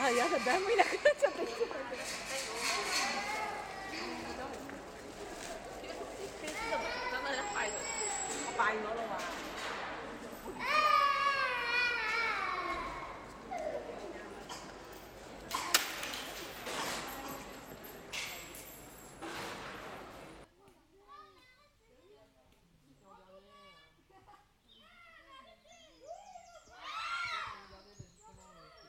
あ、やだ、誰もいなくなっちゃった。 Nó nó phải rồi nó bay nữa luôn mà